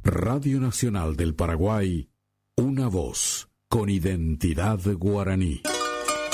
Radio Nacional del Paraguay, una voz con identidad guaraní.